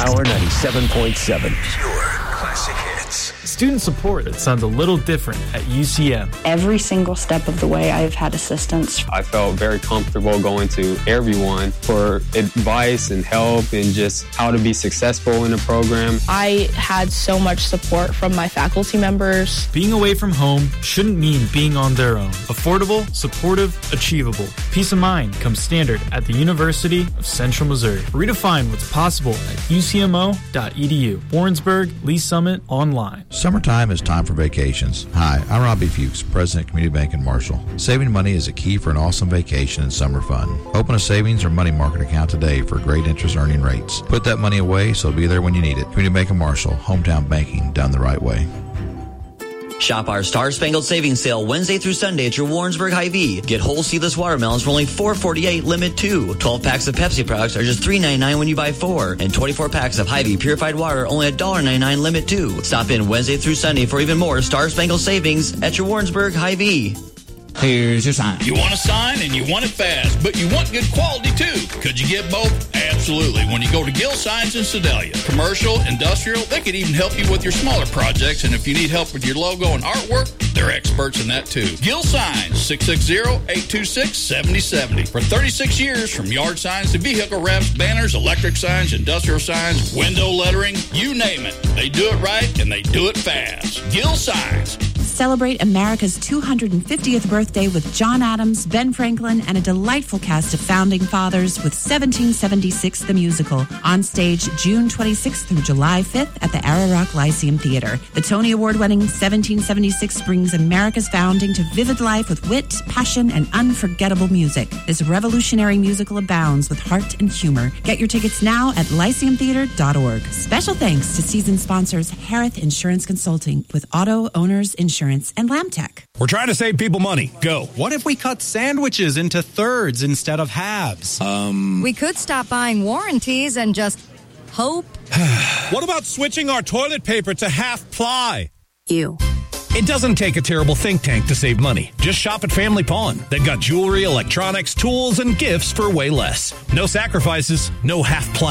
Power 97.7. Pure classic hits. Student support that sounds a little different at UCM. Every single step of the way, I've had assistance. I felt very comfortable going to everyone for advice and help and just how to be successful in the program. I had so much support from my faculty members. Being away from home shouldn't mean being on their own. Affordable, supportive, achievable. Peace of mind comes standard at the University of Central Missouri. Redefine what's possible at ucmo.edu. Warrensburg, Lee Summit, online. Summertime is time for vacations. Hi, I'm Robbie Fuchs, President of Community Bank in Marshall. Saving money is a key for an awesome vacation and summer fun. Open a savings or money market account today for great interest earning rates. Put that money away so it'll be there when you need it. Community Bank in Marshall, hometown banking done the right way. Shop our Star Spangled Savings Sale Wednesday through Sunday at your Warrensburg Hy-Vee. Get whole seedless watermelons for only $4.48, limit 2. 12 packs of Pepsi products are just $3.99 when you buy 4. And 24 packs of Hy-Vee purified water only $1.99, limit 2. Stop in Wednesday through Sunday for even more Star Spangled Savings at your Warrensburg Hy-Vee. Here's your sign. You want a sign and you want it fast, but you want good quality too. Could you get both? Absolutely. When you go to Gill Signs in Sedalia. Commercial, industrial, they could even help you with your smaller projects. And if you need help with your logo and artwork, they're experts in that too. Gill Signs, 660-826-7070. For 36 years, from yard signs to vehicle wraps, banners, electric signs, industrial signs, window lettering, you name it. They do it right and they do it fast. Gill Signs. Celebrate America's 250th birthday with John Adams, Ben Franklin, and a delightful cast of founding fathers with 1776 the Musical. On stage June 26th through July 5th at the Ararock Lyceum Theater. The Tony Award-winning 1776 brings America's founding to vivid life with wit, passion, and unforgettable music. This revolutionary musical abounds with heart and humor. Get your tickets now at lyceumtheater.org. Special thanks to season sponsors Harith Insurance Consulting with Auto Owners Insurance and Lamtech. We're trying to save people money. Go. What if we cut sandwiches into thirds instead of halves? We could stop buying warranties and just hope. What about switching our toilet paper to half ply? You. It doesn't take a terrible think tank to save money. Just shop at Family Pawn. They've got jewelry, electronics, tools, and gifts for way less. No sacrifices, no half ply.